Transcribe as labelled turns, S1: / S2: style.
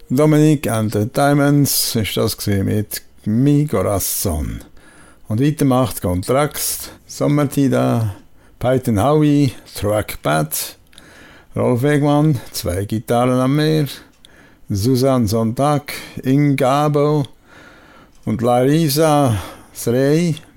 S1: Dominic and the Diamonds ist das mit Mi Corazon. Und weiter macht Kontrakt, Sommertida, Peyton Howie, Track Bad, Rolf Wegmann, 2 Gitarren am Meer, Susanne Sonntag, Ingabo und Larisa Srey